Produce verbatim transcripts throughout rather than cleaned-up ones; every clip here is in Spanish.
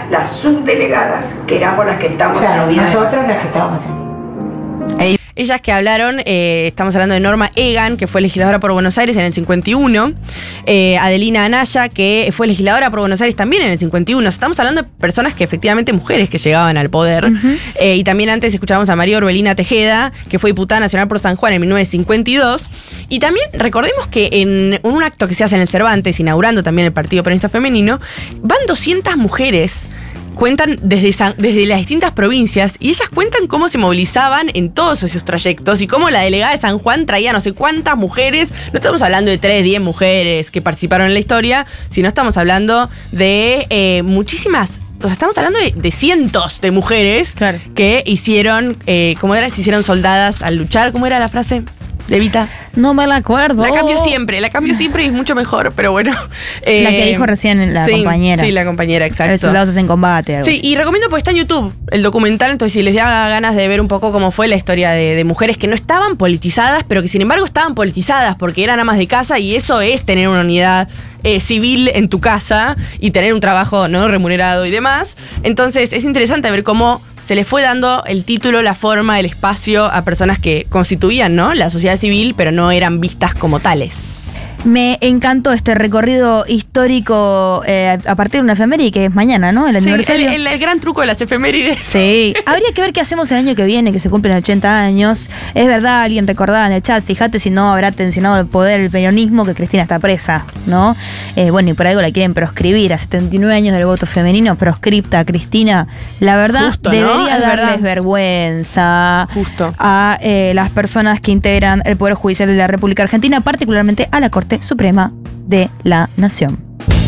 las subdelegadas, que éramos las que estamos claro, en unidad. Nosotros las que estábamos en... Ellas que hablaron, eh, estamos hablando de Norma Egan, que fue legisladora por Buenos Aires en el cincuenta y uno, eh, Adelina Anaya, que fue legisladora por Buenos Aires también en el cincuenta y uno. O sea, estamos hablando de personas que efectivamente, mujeres que llegaban al poder. Uh-huh. eh, y también antes escuchábamos a María Orbelina Tejeda, que fue diputada nacional por San Juan en mil novecientos cincuenta y dos. Y también recordemos que en un acto que se hace en el Cervantes, inaugurando también el Partido Peronista Femenino, van doscientas mujeres. Cuentan desde, San, desde las distintas provincias y ellas cuentan cómo se movilizaban en todos esos trayectos y cómo la delegada de San Juan traía no sé cuántas mujeres. No estamos hablando de tres, diez mujeres que participaron en la historia, sino estamos hablando de eh, muchísimas. O sea, estamos hablando de, de cientos de mujeres claro. que hicieron, eh, ¿cómo era? Se hicieron soldadas al luchar. ¿Cómo era la frase? De Evita. No me la acuerdo. La cambio siempre, la cambio siempre y es mucho mejor, pero bueno. Eh, la que dijo recién la sí, compañera. Sí, la compañera, exacto. Los soldados en combate. Sí, y recomiendo porque está en YouTube el documental, entonces si les da ganas de ver un poco cómo fue la historia de, de mujeres que no estaban politizadas, pero que sin embargo estaban politizadas porque eran amas de casa y eso es tener una unidad eh, civil en tu casa y tener un trabajo no remunerado y demás. Entonces es interesante ver cómo se le fue dando el título, la forma, el espacio a personas que constituían, ¿no?, la sociedad civil, pero no eran vistas como tales. Me encantó este recorrido histórico eh, a partir de una efeméride que es mañana, ¿no? El aniversario. Sí, el, el, el gran truco de las efemérides. Sí. Habría que ver qué hacemos el año que viene, que se cumplen ochenta años. Es verdad, alguien recordaba en el chat, fíjate si no habrá tensionado el poder el peronismo que Cristina está presa, ¿no? Eh, bueno, y por algo la quieren proscribir. A setenta y nueve años del voto femenino, proscripta a Cristina. La verdad, Justo, debería ¿no? darles verdad. vergüenza Justo. a eh, las personas que integran el Poder Judicial de la República Argentina, particularmente a la Corte Suprema de la Nación.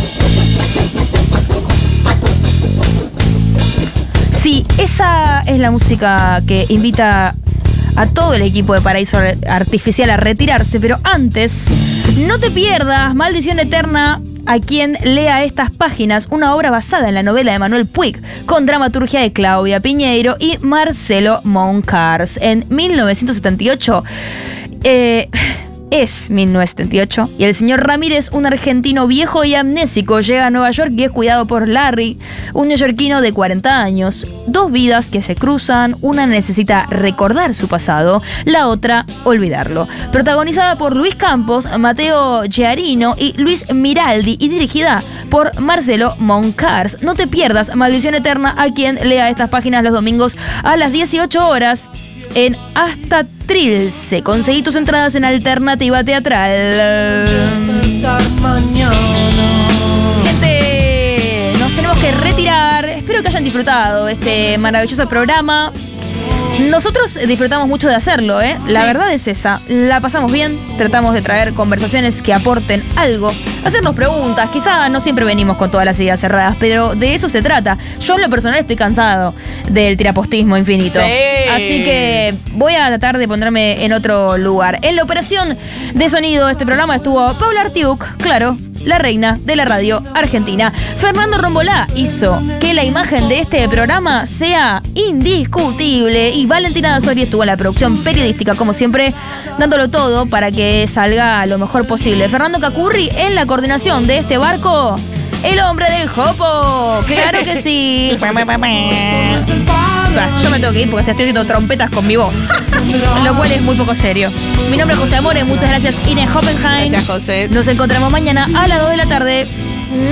Sí, esa es la música que invita a todo el equipo de Paraíso Artificial a retirarse, pero antes, no te pierdas Maldición Eterna, a quien lea estas páginas, una obra basada en la novela de Manuel Puig, con dramaturgia de Claudia Piñeiro y Marcelo Moncars. En mil novecientos setenta y ocho, eh... Es mil novecientos setenta y ocho y el señor Ramírez, un argentino viejo y amnésico, llega a Nueva York y es cuidado por Larry, un neoyorquino de cuarenta años. Dos vidas que se cruzan, una necesita recordar su pasado, la otra olvidarlo. Protagonizada por Luis Campos, Mateo Giarino y Luis Miraldi y dirigida por Marcelo Moncars. No te pierdas Maldición Eterna, a quien lea estas páginas los domingos a las dieciocho horas. En Hasta Trilce. Conseguí tus entradas en Alternativa Teatral. Gente, nos tenemos que retirar. Espero que hayan disfrutado de ese maravilloso programa. Nosotros disfrutamos mucho de hacerlo, ¿eh? La sí. verdad es esa. La pasamos bien, tratamos de traer conversaciones que aporten algo, hacernos preguntas. Quizá no siempre venimos con todas las ideas cerradas, pero de eso se trata. Yo en lo personal estoy cansado del tirapostismo infinito. Sí. Así que voy a tratar de ponerme en otro lugar. En la operación de sonido de este programa estuvo Paula Artiuk, claro, la reina de la radio argentina. Fernando Rombolá hizo que la imagen de este programa sea indiscutible y Valentina Dasori estuvo en la producción periodística, como siempre, dándolo todo para que salga lo mejor posible. Fernando Cacurri en la coordinación de este barco, el hombre del Jopo. ¡Claro que sí! Yo me tengo que ir porque estoy haciendo trompetas con mi voz, lo cual es muy poco serio. Mi nombre es José Amore, muchas gracias Inés Hoppenheim. Gracias, José. Nos encontramos mañana a las dos de la tarde.